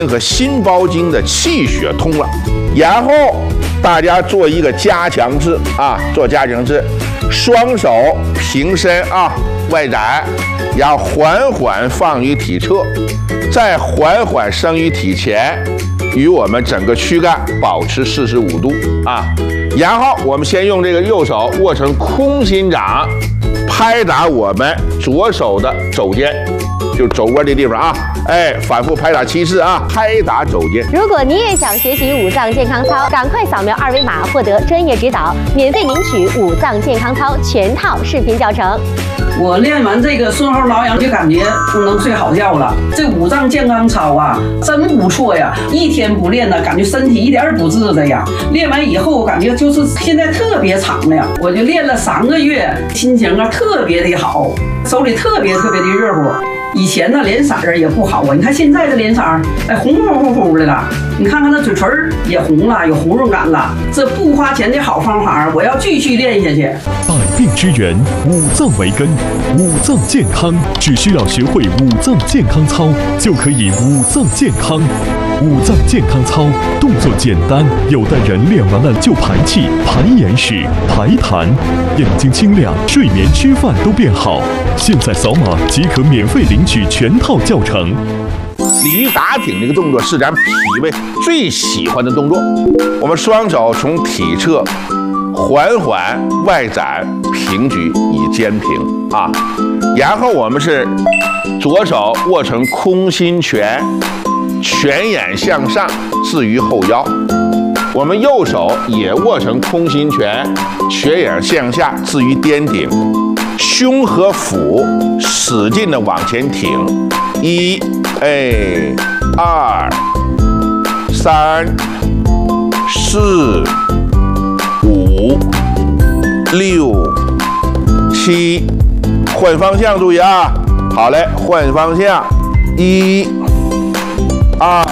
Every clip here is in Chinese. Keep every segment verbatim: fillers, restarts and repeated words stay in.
和心包经的气血通了，然后大家做一个加强式啊，做加强式，双手平伸啊，外展，然后缓缓放于体侧，再缓缓升于体前，与我们整个躯干保持四十五度啊。然后我们先用这个右手握成空心掌，拍打我们左手的肘尖，就肘关这地方啊，哎，反复拍打七次啊，拍打肘尖。 如果你也想学习五脏健康操，赶快扫描二维码获得专业指导，免费领取五脏健康操全套视频教程。 我练完这个顺后挠痒，就感觉能睡好觉了。这五脏健康操啊，真不错呀！一天不练呢，感觉身体一点儿不治的呀。练完以后，我感觉就是现在特别长了呀。我就练了三个月，心情啊特别的好，手里特别特别的热乎。以前呢脸色儿也不好啊，你看现在的脸色儿，哎红乎乎乎的了。你看看那嘴唇儿也红了，有红润感了。这不花钱的好方法，我要继续练下去。 百病之源，五脏为根，五脏健康只需要学会五脏健康操，就可以五脏健康。五脏健康操动作简单，有的人练完了就排气、排眼屎、排痰，眼睛清亮，睡眠、吃饭都变好。现在扫码即可免费领取全套教程。 鲤鱼打挺这个动作是咱脾胃最喜欢的动作。我们双手从体侧缓缓外展平举以肩平啊，然后我们是左手握成空心拳，拳眼向上置于后腰，我们右手也握成空心拳，拳眼向下置于颠顶，胸和腹使劲的往前挺，一，哎，二，三，四，五，六，七，换方向注意啊，好嘞，换方向，一，二，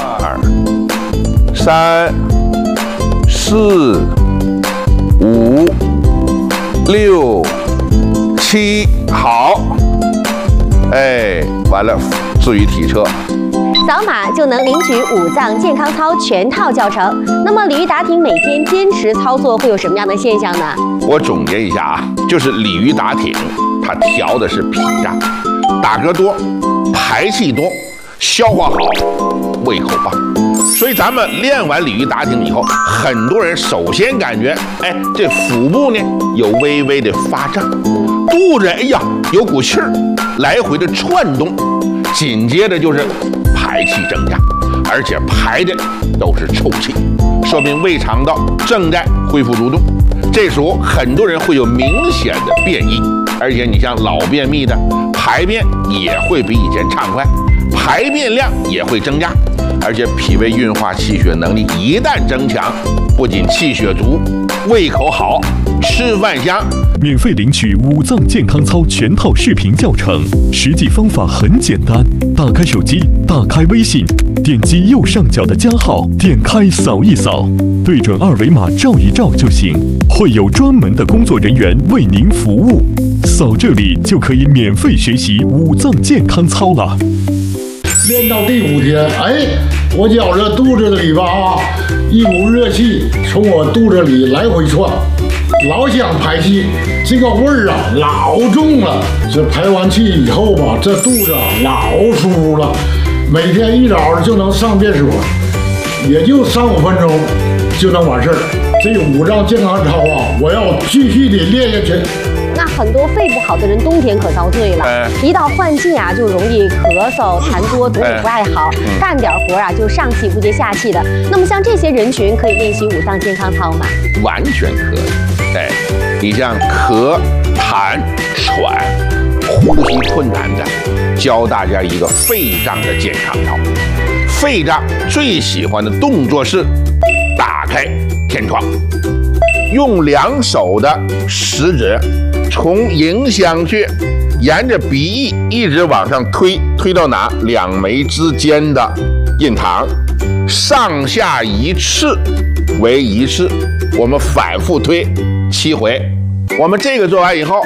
三，四，五，六，七，好，哎，完了，置于体侧。 扫码就能领取五脏健康操全套教程。那么鲤鱼打挺每天坚持操作会有什么样的现象呢？ 我总结一下啊，就是鲤鱼打挺，它调的是脾脏，打嗝多，排气多，消化好，胃口棒。所以咱们练完鲤鱼打挺以后，很多人首先感觉，哎，这腹部呢有微微的发胀，肚子哎呀有股气儿来回的窜动，紧接着就是排气增加，而且排的都是臭气，说明胃肠道正在恢复蠕动。这时候很多人会有明显的便意，而且你像老便秘的，排便也会比以前畅快，排便量也会增加，而且脾胃运化气血能力一旦增强，不仅气血足，胃口好，吃饭香。 免费领取五脏健康操全套视频教程，实际方法很简单，打开手机，打开微信，点击右上角的加号，点开扫一扫，对准二维码照一照就行，会有专门的工作人员为您服务。扫这里就可以免费学习五脏健康操了。 练到第五天，哎，我觉着肚子里吧啊，一股热气从我肚子里来回窜，老想排气，这个味儿啊老重了。这排完气以后吧，这肚子啊老舒服了，每天一早就能上便所，也就三五分钟就能完事儿。这五脏健康操啊，我要继续的练下去。 那很多肺不好的人冬天可遭罪了， 哎、 一到换季啊就容易咳嗽、痰多，肚子不爱好，哎、干点活啊就上气不接下气的。那么像这些人群可以练习五脏健康操吗？ 完全可以。哎，你像咳、痰、喘、呼吸困难的，教大家一个肺脏的健康操。肺脏最喜欢的动作是打开天窗，用两手的食指从迎香穴沿着鼻翼一直往上推，推到哪？两眉之间的印堂，上下一次为一次，我们反复推七回。我们这个做完以后，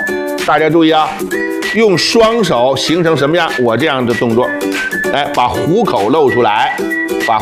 大家注意啊，用双手形成什么样？我这样的动作，哎，把虎口露出来。